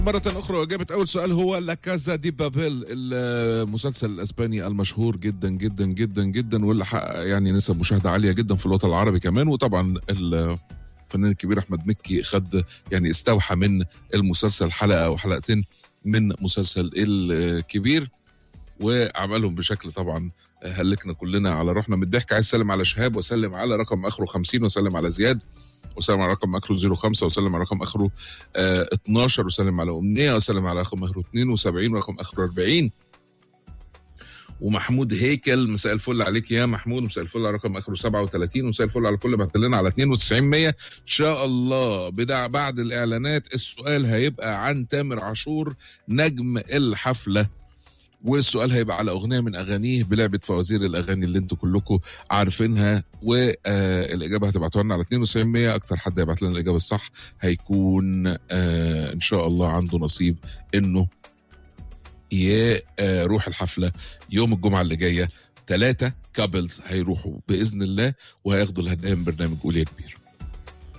مرة أخرى وإجابة أول سؤال هو لا كازا دي بابيل، المسلسل الأسباني المشهور جدا جدا جدا جدا، واللي حقق يعني نسب مشاهدة عالية جدا في الوطن العربي كمان. وطبعا الفنان الكبير أحمد مكي خد يعني استوحى من المسلسل حلقة أو حلقتين من مسلسل الكبير وعملهم بشكل طبعا هلكنا كلنا على روحنا من الضحك. عايز اسلم على شهاب، واسلم على رقم اخره 50، واسلم على زياد، وسلم على رقم اخره 05، وسلم على رقم اخره 12، وسلم على امنيه، وسلم على رقم اخره 72، ورقم اخره 40. ومحمود هيكل، مساء الفل عليك يا محمود، مساء الفل على رقم اخره 37، ومساء الفل على كل بعت لنا على 9200. ان شاء الله بعد الاعلانات السؤال هيبقى عن تامر عاشور نجم الحفله، والسؤال هيبقى على أغنية من أغانيه بلعبة فوازير الأغاني اللي انتوا كلكم عارفينها. والإجابة هتبعتوها لنا على 9200. أكتر حد هيبعت لنا الإجابة الصح هيكون إن شاء الله عنده نصيب إنه يروح الحفلة يوم الجمعة اللي جاية. 3 كابلز هيروحوا بإذن الله وهياخدوا الهدايا من برنامج قول يا كبير.